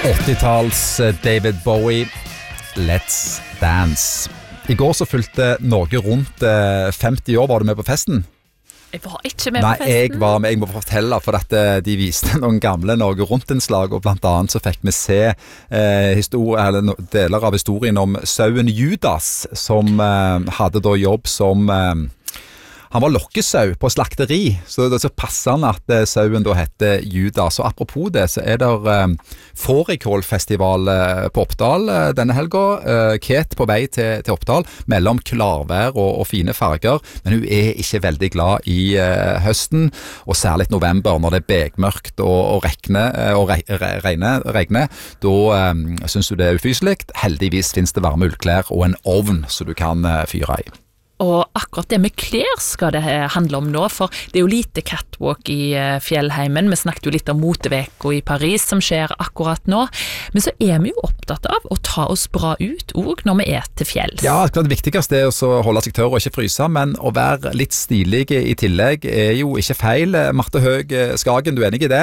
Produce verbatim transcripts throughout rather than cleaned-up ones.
åttitalls David Bowie, Let's Dance. I går så fylte Norge rundt femti år. Var du med på festen? Jeg var ikke med Nei, på festen. jeg var med, jeg må fortelle, for at de viste noen gamle Norge Rundt-innslag, og blant annet så fikk vi se eh, histori- eller, no, deler av historien om sauen Judas, som eh, hadde da jobb som... Eh, Han var lokkesau på slakteri, så det er så passende at eh, sauen da heter Judas. Og apropos det, så er det eh, fårikålfestival eh, på Oppdal eh, denne helga. Eh, Kate på vei til, til Oppdal, mellom klarvær og, og fine farger. Men hun er ikke veldig glad i eh, høsten, og særlig november, når det er begmørkt og, og, rekne, eh, og re, re, regne, regne. Da eh, synes hun det er ufyselig. Heldigvis finnes det varme ullklær og en ovn så du kan eh, fyre i. Og akkurat det med klær skal det handle om nå, for det er jo lite catwalk i fjellheimen. Vi snakket jo litt om moteveka i Paris som skjer akkurat nå. Men så er vi jo opptatt av å ta oss bra ut også når vi er til fjells. Ja, det viktigste er å holde seg tørr og ikke fryse, men å være litt stilig i tillegg er jo ikke feil. Marte Høeg Skagen, du er enig i det?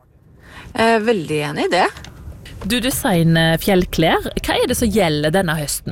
Eh, veldig enig i det. Du designer fjellklær. Hva er det som gjelder denne høsten?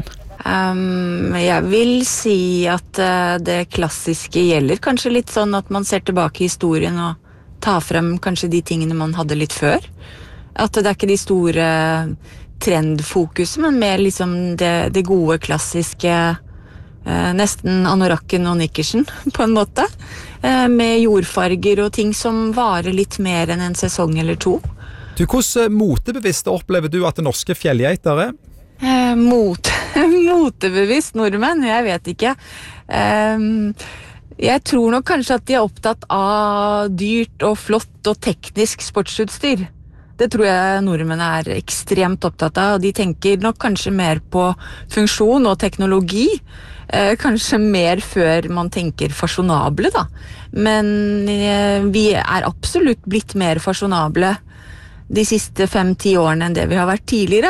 Um, jeg vil si at uh, det klassiske gjelder kanskje litt sånn at man ser tilbake i historien og tar frem kanskje de tingene man hadde litt før. At det er ikke de store trendfokuset, men mer liksom det, det gode klassiske, uh, nesten anorakken og nikkersen på en måte, uh, med jordfarger og ting som varer litt mer enn en sesong eller to. Du, hvordan motebevisst opplever du at det norske fjellgeiter er? Eh, mot, motebevisst nordmenn, jeg vet ikke. Eh, jeg tror nok kanskje at de er opptatt av dyrt og flott og teknisk sportsutstyr. Det tror jeg nordmenn er ekstremt opptatt av, og de tenker nok kanskje mer på funksjon og teknologi. Eh, kanskje mer før man tenker fasjonable, da. Men eh, vi er absolutt blitt mer fasjonable de siste fem-ti årene enn det vi har vært tidligere.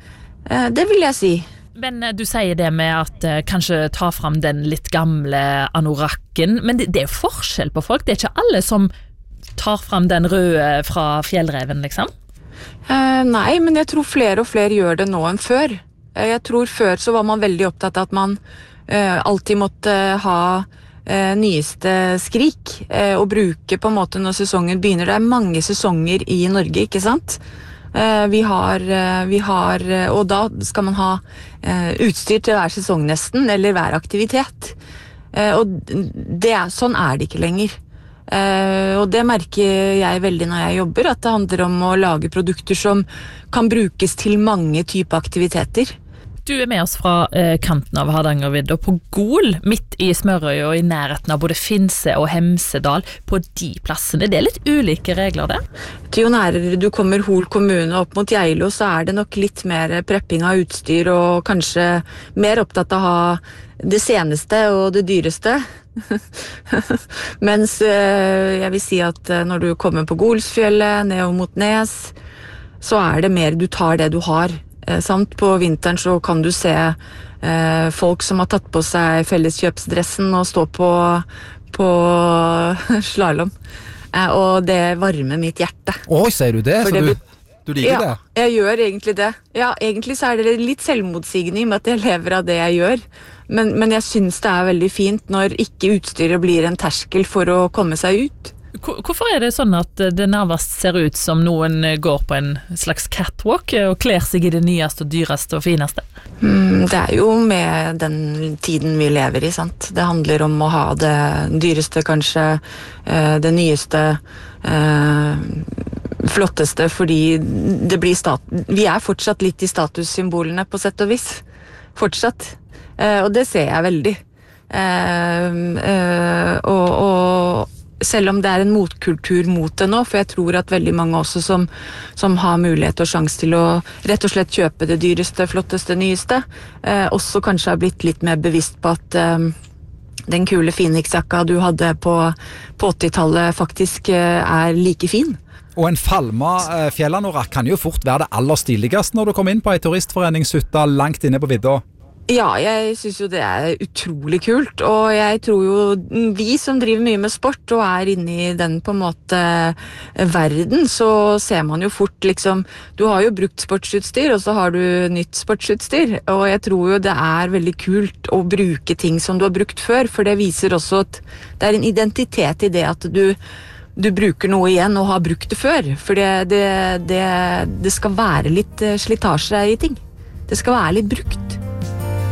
Det vil jeg si. Men du sier det med at uh, kanskje ta fram den litt gamle anorakken, men det, det er forskjell på folk. Det er ikke alle som tar fram den røde fra fjellreven, liksom? Uh, nei, men jeg tror flere og flere gjør det nå enn før. Uh, jeg tror før så var man veldig opptatt av at man uh, alltid måtte ha uh, nyeste skrik, uh, og bruke på en måte når sesongen begynner. Det er mange sesonger i Norge, ikke sant? Uh, vi har, uh, vi har uh, og da skal man ha uh, utstyr til hver sesong nesten, eller hver aktivitet. Uh, og det er, sånn er det ikke lenger. Uh, og det merker jeg veldig når jeg jobber, at det handler om å lage produkter som kan brukes til mange typer aktiviteter. Du er med oss fra eh, kanten av Hardangervidda på Gol, midt i Smørøy og i nærheten av både Finse og Hemsedal. På de plassene, det er litt ulike regler der? Jo nærere du kommer Hol kommune opp mot Geilo, så er det nok litt mer prepping av utstyr, og kanskje mer opptatt av å ha det seneste og det dyreste. Mens eh, jeg vil si at når du kommer på Golsfjellet, ned og mot Nes, så er det mer du tar det du har. Eh, samt på vinteren så kan du se eh, folk som har tatt på seg felleskjøpsdressen og stå på, på slalom. Eh, og det varmer mitt hjerte. Oi, sier du det? For så det du, du liker ja, det? Ja, jeg gjør egentlig det. Ja, egentlig så er det litt selvmotsigende i med at jeg lever av det jeg gjør. Men, men jeg synes det er veldig fint når ikke utstyret blir en terskel for å komme seg ut. Hvorfor er det sånn at det nærmest ser ut som noen går på en slags catwalk og kler seg i det nyeste og dyreste og fineste? Mm, det er jo med den tiden vi lever i, sant? Det handler om å ha det dyreste kanskje, det nyeste, flotteste, fordi det blir stat- vi er fortsatt litt i statussymbolene på sett og vis. Fortsatt. Og det ser jeg veldig. Og, og selv om det er en motkultur mot det nå, for jeg tror at veldig mange også som, som har mulighet og sjanse til å rett og slett kjøpe det dyreste, flotteste, nyeste, eh, også kanskje har blitt litt mer bevisst på at eh, den kule Phoenix-jakka du hadde på, på åttitallet faktisk eh, er like fin. Og en falma eh, fjellanorakk kan jo fort være det aller stiligste når du kommer inn på en turistforeningshytte langt inne på vidda. Ja, jeg synes jo det er utrolig kult, og jeg tror jo vi som driver mye med sport og er inne i den på en måte verden, så ser man jo fort liksom, du har jo brukt sportsutstyr, og så har du nytt sportsutstyr, og jeg tror jo det er veldig kult å bruke ting som du har brukt før, for det viser også at det er en identitet i det at du du bruker noe igjen og har brukt det før, for det, det, det, det skal være litt slitasje i ting. Det skal være litt brukt.